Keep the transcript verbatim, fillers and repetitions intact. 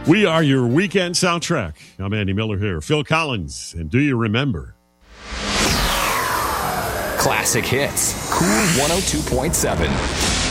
We are your weekend soundtrack. I'm Andy Miller here. Phil Collins, and do you remember? Classic hits. Cool one oh two point seven.